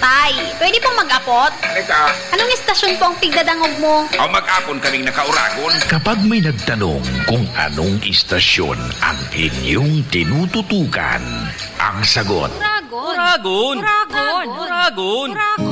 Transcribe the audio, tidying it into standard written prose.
Tay, pwede pong mag-apot? Teka, Anong istasyon po ang pigdadangog mo? o mag-apon kaming nakauragon. Kapag may nagtanong kung anong istasyon ang inyong tinututukan, ang sagot, Uragon. Uragon. Uragon. Uragon. Uragon.